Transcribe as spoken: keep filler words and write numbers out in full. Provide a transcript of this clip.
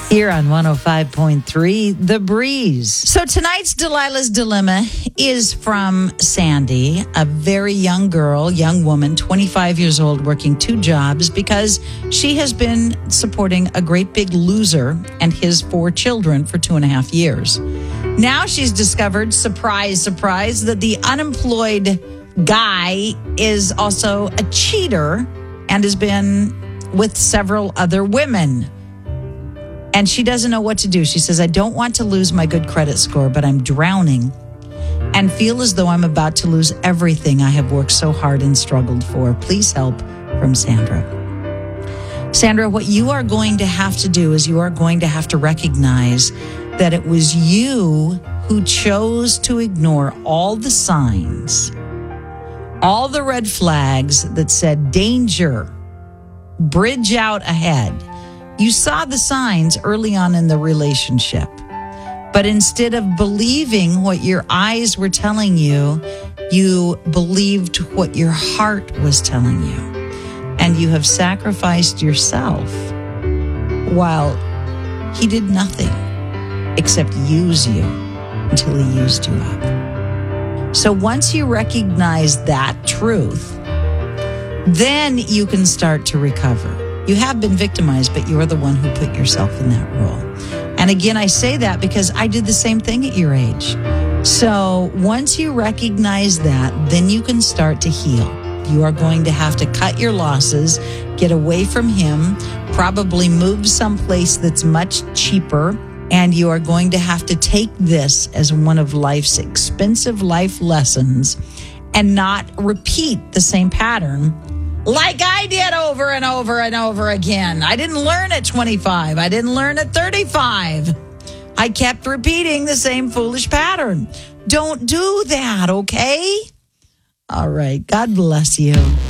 Here on one oh five point three, The Breeze. So tonight's Delilah's Dilemma is from Sandy, a very young girl, young woman, twenty-five years old, working two jobs because she has been supporting a great big loser and his four children for two and a half years. Now she's discovered, surprise, surprise, that the unemployed guy is also a cheater and has been with several other women. And she doesn't know what to do. She says, I don't want to lose my good credit score, but I'm drowning and feel as though I'm about to lose everything I have worked so hard and struggled for. Please help, from Sandra. Sandra, what you are going to have to do is you are going to have to recognize that it was you who chose to ignore all the signs, all the red flags that said danger, bridge out ahead. You saw the signs early on in the relationship, but instead of believing what your eyes were telling you, you believed what your heart was telling you. And you have sacrificed yourself while he did nothing except use you until he used you up. So once you recognize that truth, then you can start to recover. You have been victimized, but you're the one who put yourself in that role. And again, I say that because I did the same thing at your age. So once you recognize that, then you can start to heal. You are going to have to cut your losses, get away from him, probably move someplace that's much cheaper, and you are going to have to take this as one of life's expensive life lessons and not repeat the same pattern like I did over and over and over again. I didn't learn at twenty-five. I didn't learn at thirty-five. I kept repeating the same foolish pattern. Don't do that, okay? All right. God bless you.